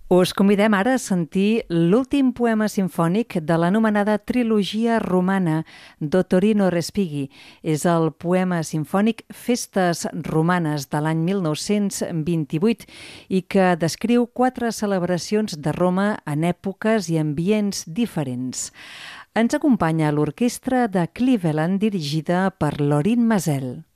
Us convidem ara a sentir l'últim poema simfònic de l'anomenada trilogia romana d'Ottorino Respighi. És el poema simfònic Festes romanes de l'any 1928 i que descriu 4 celebracions de Roma en èpoques i ambients diferents. Ens acompanya l'orquestra de Cleveland dirigida per Lorin Maazel.